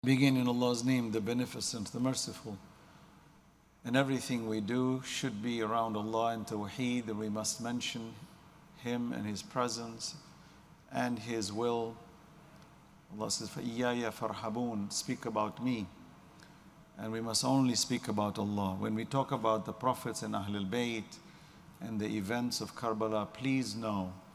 Begin in Allah's name, the Beneficent, the Merciful. And everything we do should be around Allah and Tawheed, and we must mention Him and His presence and His will. Allah says, فَإِيَّايَ فَارْحَبُونَ, speak about me. And we must only speak about Allah. When we talk about the Prophets and Ahlul Bayt and the events of Karbala, please know